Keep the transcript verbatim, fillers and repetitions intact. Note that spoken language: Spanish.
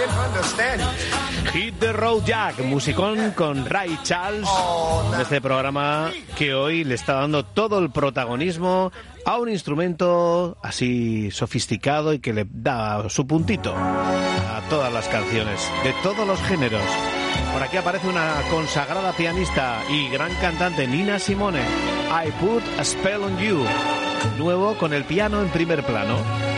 Hit the Road Jack, musicón con Ray Charles, en este programa que hoy le está dando todo el protagonismo a un instrumento así sofisticado y que le da su puntito a todas las canciones, de todos los géneros. Por aquí aparece una consagrada pianista y gran cantante, Nina Simone. I Put a Spell on You. Nuevo con el piano en primer plano.